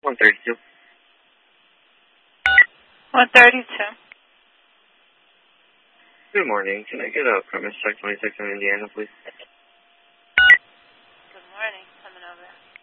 132. 132. Good morning. Can I get a premise check 26 in Indiana, please? Good morning. Coming over.